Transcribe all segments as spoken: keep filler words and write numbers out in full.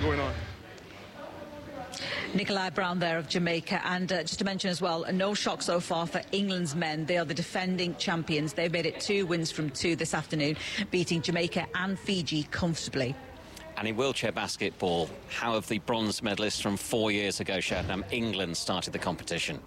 going on. Nikolai Brown there of Jamaica. And uh, just to mention as well, no shock so far for England's men. They are the defending champions. They've made it two wins from two this afternoon, beating Jamaica and Fiji comfortably. And in wheelchair basketball, how have the bronze medalists from four years ago, Shabnam, England started the competition?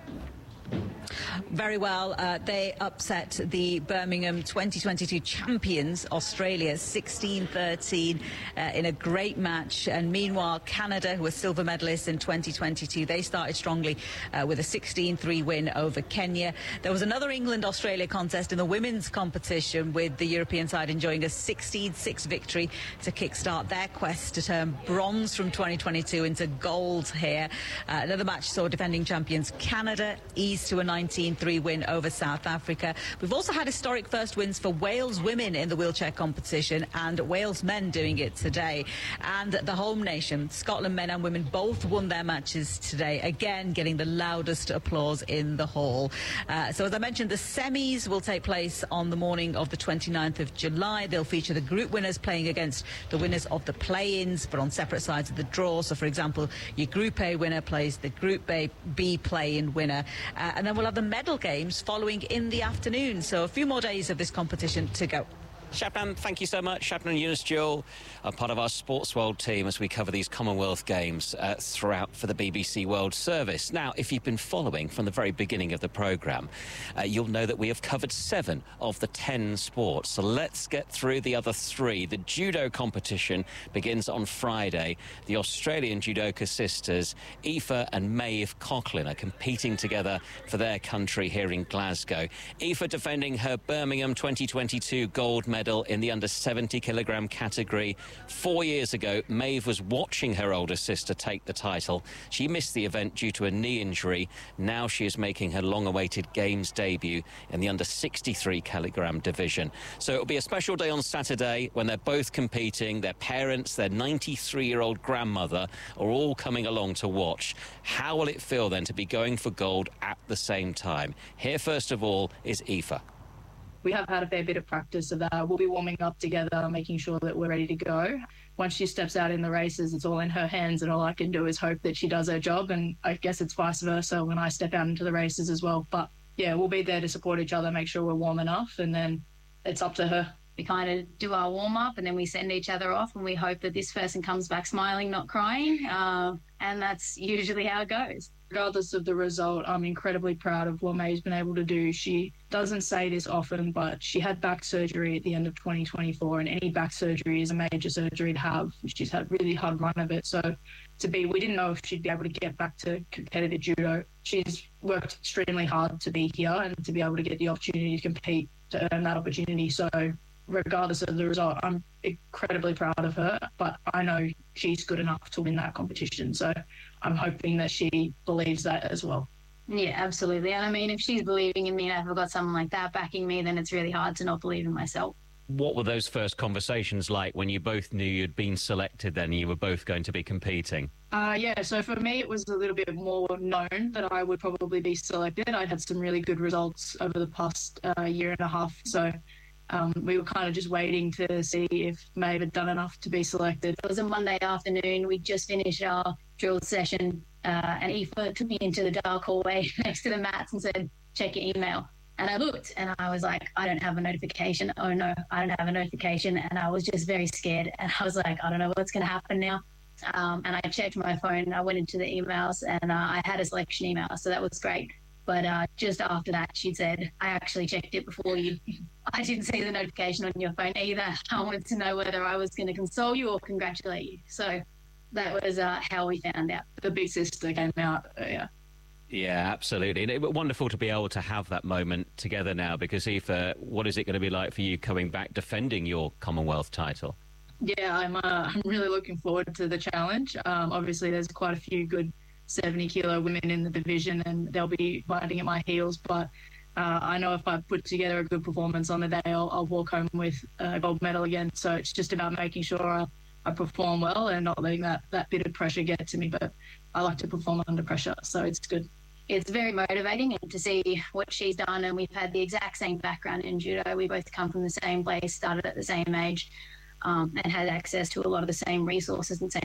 Very well. Uh, they upset the Birmingham twenty twenty-two champions, Australia, sixteen thirteen uh, in a great match. And meanwhile, Canada, who were silver medalists in twenty twenty-two, they started strongly uh, with a sixteen three win over Kenya. There was another England-Australia contest in the women's competition, with the European side enjoying a sixteen six victory to kickstart their quest to turn bronze from twenty twenty-two into gold here. Uh, another match saw defending champions Canada ease to a nineteen three win over South Africa. We've also had historic first wins for Wales women in the wheelchair competition, and Wales men doing it today. And the home nation, Scotland men and women, both won their matches today, again getting the loudest applause in the hall. Uh, so as I mentioned, the semis will take place on the morning of the twenty-ninth of July. They'll feature the group winners playing against the winners of the play-ins, but on separate sides of the draw. So for example, your Group A winner plays the Group B, B play-in winner. Uh, and then we'll have the medal games following in the afternoon. So a few more days of this competition to go. Shabnam, thank you so much. Shabnam Younes-Jewell, a part of our Sports World team as we cover these Commonwealth Games uh, throughout for the B B C World Service. Now, if you've been following from the very beginning of the programme, uh, you'll know that we have covered seven of the ten sports. So let's get through the other three. The judo competition begins on Friday. The Australian judoka sisters, Aoife and Maeve Coughlin, are competing together for their country here in Glasgow. Aoife defending her Birmingham twenty twenty-two gold medal in the under seventy kilogram category. Four years ago, Maeve was watching her older sister take the title. She missed the event due to a knee injury. Now she is making her long-awaited Games debut in the under sixty-three kilogram division. So it'll be a special day on Saturday when they're both competing. Their parents, their ninety-three-year-old grandmother are all coming along to watch. How will it feel then to be going for gold at the same time? Here, first of all, is Aoife. We have had a fair bit of practice of that. We'll be warming up together, making sure that we're ready to go. Once she steps out in the races, it's all in her hands, and all I can do is hope that she does her job, and I guess it's vice versa when I step out into the races as well. But yeah, we'll be there to support each other, make sure we're warm enough, and then it's up to her. We kind of do our warm-up and then we send each other off, and we hope that this person comes back smiling, not crying, uh, and that's usually how it goes. Regardless of the result, I'm incredibly proud of what Maeve's been able to do. She doesn't say this often, but she had back surgery at the end of twenty twenty-four, and any back surgery is a major surgery to have. She's had a really hard run of it. So to be, we didn't know if she'd be able to get back to competitive judo. She's worked extremely hard to be here and to be able to get the opportunity to compete, to earn that opportunity. So regardless of the result, I'm incredibly proud of her, but I know she's good enough to win that competition. So I'm hoping that she believes that as well. Yeah, absolutely. And I mean, if she's believing in me and I've got someone like that backing me, then it's really hard to not believe in myself. What were those first conversations like when you both knew you'd been selected then and you were both going to be competing? Uh, yeah, so for me, it was a little bit more known that I would probably be selected. I'd had some really good results over the past uh, year and a half. So um, we were kind of just waiting to see if Maeve had done enough to be selected. It was a Monday afternoon. We just finished our drill session uh, and Aoife took me into the dark hallway next to the mats and said, check your email. And I looked and I was like, I don't have a notification. Oh, no, I don't have a notification. And I was just very scared. And I was like, I don't know what's going to happen now. Um, and I checked my phone. I went into the emails and uh, I had a selection email. So that was great. But uh, just after that, she said, I actually checked it before you. I didn't see the notification on your phone either. I wanted to know whether I was going to console you or congratulate you. So that was uh, how we found out. The big sister came out, uh, yeah. Yeah, absolutely. And it was wonderful to be able to have that moment together now, because Aoife, what is it going to be like for you coming back defending your Commonwealth title? Yeah, I'm, uh, I'm really looking forward to the challenge. Um, obviously, there's quite a few good seventy kilo women in the division and they'll be biting at my heels. But uh, I know if I put together a good performance on the day, I'll, I'll walk home with a gold medal again. So it's just about making sure I, I perform well and not letting that, that bit of pressure get to me. But I like to perform under pressure, so it's good. It's very motivating to see what she's done, and we've had the exact same background in judo. We both come from the same place, started at the same age, um, and had access to a lot of the same resources and same